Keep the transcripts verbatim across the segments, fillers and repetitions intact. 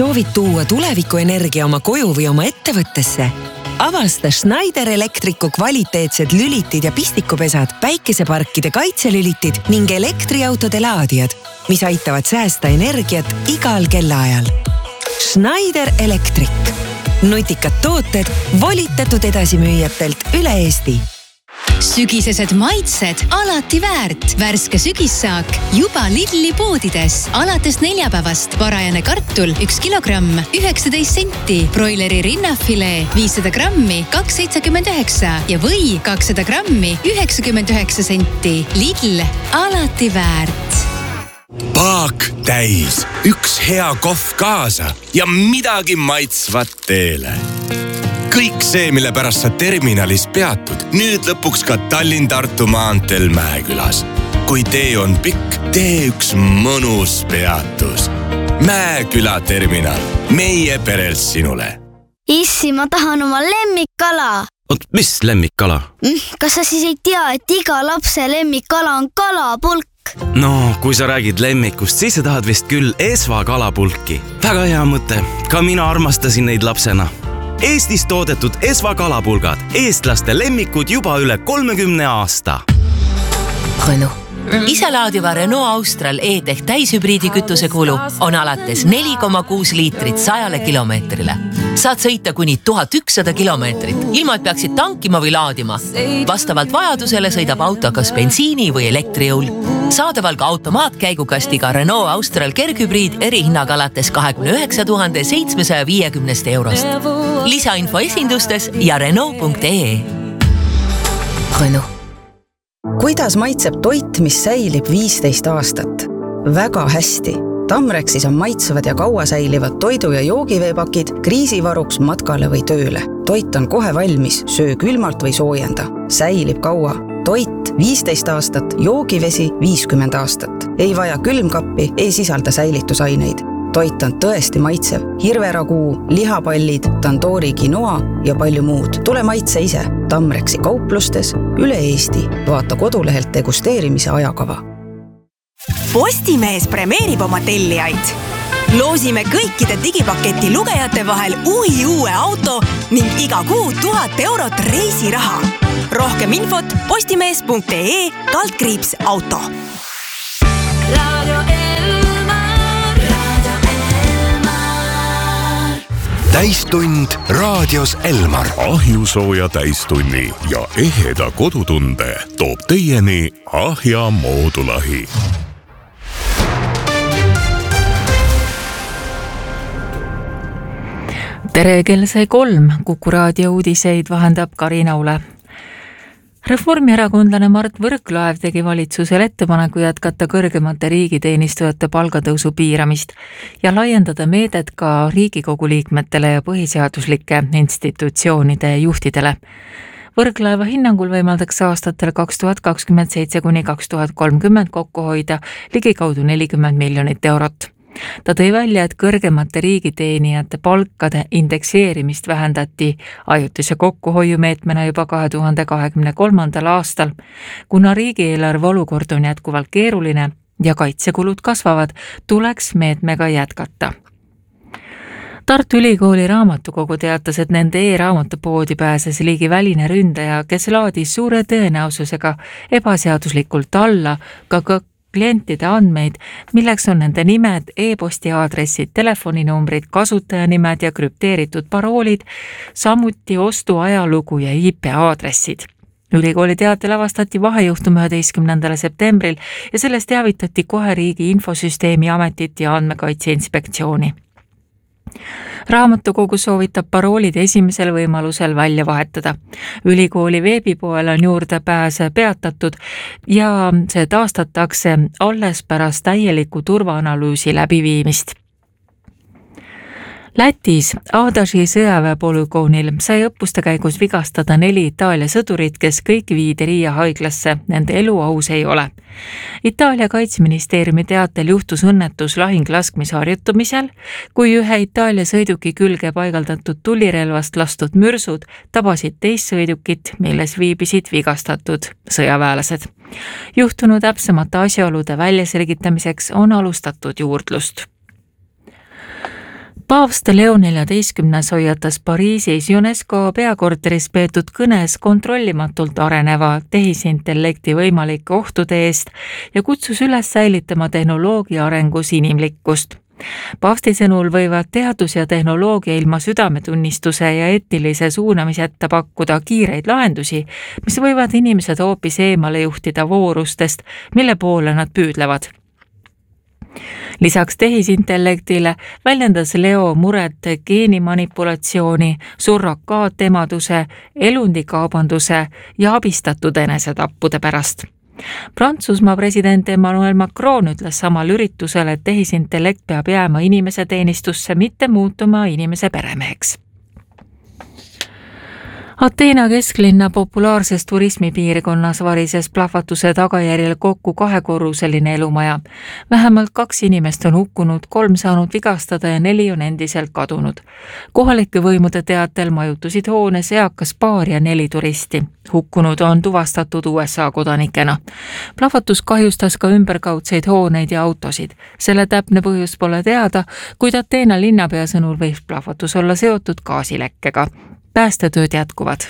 Soovid tuua tulevikuenergia oma koju või oma ettevõttesse? Avasta Schneider Electricu kvaliteetsed lülitid ja pistikupesad, päikeseparkide kaitselülitid ning elektriautode laadijad, mis aitavad säästa energiat igal kellaajal. Schneider Electric. Nutikad tooted volitatud edasimüüjatelt üle Eesti. Sügisesed maitsed alati väärt. Värske sügissaak juba Lidli poodides. Alates neljapäevast parajane kartul üks kilogramm, üheksateist senti. Broileri rinnafilee viissada grammi, kaks seitsekümmend üheksa ja või kakssada grammi, üheksakümmend üheksa senti. Lidl alati väärt. Paak täis, üks hea kohv kaasa ja midagi maitsvat teele. Kõik see, mille pärast sa terminalis peatud, nüüd lõpuks ka Tallinn-Tartu maanteel Mäekülas. Kui tee on pikk, tee üks mõnus peatus. Mäeküla terminal, meie perelt sinule. Issi, ma tahan oma lemmikkala. Oot, mis lemmikkala? Kas sa siis ei tea, et iga lapse lemmikkala on kalapulk? No, kui sa räägid lemmikust, siis sa tahad vist küll Esva kalapulki. Väga hea mõte, ka mina armastasin neid lapsena. Eestis toodetud Esva kalapulgad, eestlaste lemmikud juba üle kolmekümne aasta. Renault. Iselaadiva Renault Austral E-Tech täishübriidi kütuse kulu on alates neli koma kuus liitrit sajale kilomeetrile. Saad sõita kuni tuhat ükssada kilomeetrit, ilma et peaksid tankima või laadima. Vastavalt vajadusele sõidab auto kas bensiini või elektrijõul. Saadaval ka automaatkäigukastiga Renault Austral kerghübriid erihinnaga alates kahekümne üheksa tuhande seitsmesaja viiekümnest eurost. Lisainfo esindustes ja Renault punkt ee. Renault. Kuidas maitseb toit, mis säilib viisteist aastat? Väga hästi. Tamrexis on maitsevad ja kaua säilivad toidu- ja joogiveepakid kriisivaruks matkale või tööle. Toit on kohe valmis, söö külmalt või soojenda. Säilib kaua. Toit viisteist aastat, joogivesi viiskümmend aastat. Ei vaja külmkappi, ei sisalda säilitusaineid. Toit on tõesti maitsev. Hirveraguu, lihapallid, tandoori quinoa ja palju muud. Tule maitse ise. Tamrexi kauplustes üle Eesti. Vaata kodulehelt degusteerimise ajakava. Postimees premeerib oma tellijaid. Loosime kõikide digipaketi lugejate vahel uhi uue auto ning iga kuu tuhat eurot reisiraha. Rohkem infot postimees punkt ee kaldkriips auto. Täistund raadios Elmar. Ahjusooja täistunni ja eheda kodutunde toob teieni Ahja moodulahi. Tere, kell sai kolm. Kuku raadio uudiseid vahendab Karina Ule. Reformierakondlane Mart Võrklaev tegi valitsusel ettepaneku jätkata kõrgemate riigiteenistujate palgatõusu piiramist ja laiendada meedet ka Riigikogu liikmetele ja põhiseaduslike institutsioonide juhtidele. Võrklaeva hinnangul võimaldaks aastatel kaks tuhat kakskümmend seitse kuni kaks tuhat kolmkümmend kokku hoida ligikaudu nelikümmend miljonit eurot. Ta tõi välja, et kõrgemate riigiteenijate palkade indekseerimist vähendati ajutise kokkuhoiumeetmena juba kahe tuhande kahekümne kolmandal aastal, kuna riigieelarve olukord on jätkuvalt keeruline ja kaitsekulud kasvavad, tuleks meetmega jätkata. Tartu Ülikooli raamatukogu teatas, et nende e-raamatupoodi pääses ligi väline ründaja, kes laadis suure tõenäosusega ebaseaduslikult alla ka kõik klientide andmeid, milleks on nende nimed, e-posti aadressid, telefoninumbrid, kasutajanimed ja krüpteeritud paroolid, samuti ostu ajalugu ja I P aadressid. Ülikooli teatel avastati vahejuhtum üheteistkümnendal septembril ja sellest teavitati kohe Riigi Infosüsteemi Ametit ja Andmekaitse Inspektsiooni. Raamatukogu soovitab paroolid esimesel võimalusel välja vahetada. Ülikooli veebipoel on juurde pääse peatatud ja see taastatakse alles pärast täieliku turvaanalüüsi läbiviimist. Lätis Aadaži sõjaväepolügoonil sai õppuste käigus vigastada neli Itaalia sõdurit, kes kõik viidi Riia haiglasse. Nende elu ohus ei ole. Itaalia kaitseministeeriumi teatel juhtus õnnetus lahinglaskmisharjutamisel, kui ühe Itaalia sõiduki külge paigaldatud tulirelvast lastud mürsud tabasid teist sõidukit, milles viibisid vigastatud sõjaväelased. Juhtunu täpsemate asjaolude väljaselgitamiseks on alustatud juurdlust. Paavst Leo neljateistkümnes hoiatas Pariisis UNESCO peakorteris peetud kõnes kontrollimatult areneva tehisintellekti võimalike ohtude eest ja kutsus üles säilitama tehnoloogia arengus inimlikkust. Paavsti sõnul võivad teadus ja tehnoloogia ilma südametunnistuse ja eetilise suunamiseta pakkuda kiireid lahendusi, mis võivad inimesed hoopis eemale juhtida voorustest, mille poole nad püüdlevad. Lisaks tehisintellektile väljendas Leo muret geenimanipulatsiooni, surrokaatemaduse, elundikaubanduse ja abistatud enesetappude pärast. Prantsusmaa president Emmanuel Macron ütles samal üritusel, et tehisintellekt peab jääma inimese teenistusse, mitte muutuma inimese peremeheks. Ateena kesklinna populaarses turismipiirkonnas varises plahvatuse tagajärjel kokku kahekorruseline elumaja. Vähemalt kaks inimest on hukkunud, kolm saanud vigastada ja neli on endiselt kadunud. Kohalike võimude teatel majutusid hoones eakas paar ja neli turisti. Hukkunud on tuvastatud U S A kodanikena. Plahvatus kahjustas ka ümberkaudseid hooneid ja autosid. Selle täpne põhjus pole teada, kuid Ateena linnapea sõnul võib plahvatus olla seotud gaasilekkega. Päästetööd jätkuvad.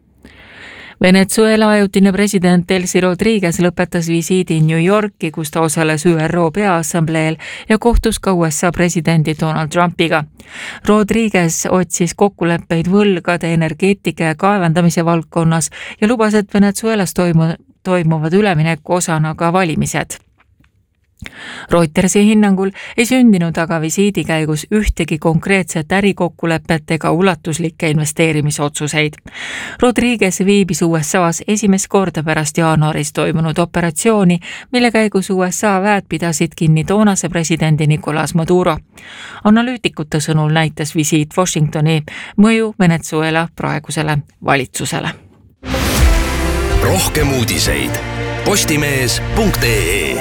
Venezuela ajutine president Delcy Rodriguez lõpetas visiidi New Yorki, kus ta osales Ü R O peaassambleel ja kohtus ka U S A presidendi Donald Trumpiga. Rodriguez otsis kokkuleppeid võlgade, energeetika ja kaevandamise valdkonnas ja lubas, et Venezuelas toimu, toimuvad ülemineku osana ka valimised. Reutersi hinnangul ei sündinud aga visiidi käigus ühtegi konkreetset ärikokkulepet ega ulatuslikke investeerimisotsuseid. Rodriguez viibis U S A's esimest korda pärast jaanuaris toimunud operatsiooni, mille käigus U S A väed pidasid kinni toonase presidendi Nicolas Maduro. Analüütikute sõnul näitas visiit Washingtoni mõju Venezuela praegusele valitsusele. Rohkem uudiseid postimees punkt ee.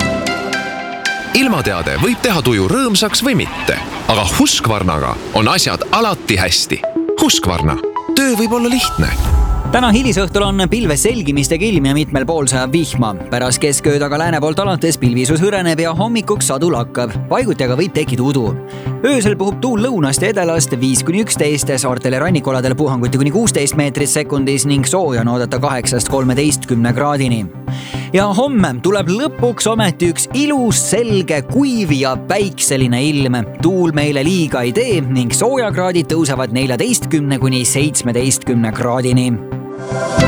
Ilmateade võib teha tuju rõõmsaks või mitte, aga Husqvarnaga on asjad alati hästi. Husqvarna. Töö võib olla lihtne. Täna hilisõhtul on pilves selgimistega ilm ja mitmel pool sajab vihma. Pärast keskööd aga lääne poolt alates pilvisus hõreneb ja hommikuks sadu lakkav. Paiguti aga võib tekkida udu. Öösel puhub tuul lõunast ja edalast viis kuni üksteist, saartel ja rannikoladel puhanguti kuni kuusteist meetrit sekundis ning sooja on oodata kaheksast kolmeteistkümne kraadini. Ja homme tuleb lõpuks ometi üks ilus, selge, kuiv ja päikseline ilm. Tuul meile liiga ei tee ning soojakraadid tõusevad neljateistkümne kuni seitsmeteistkümne kraadini.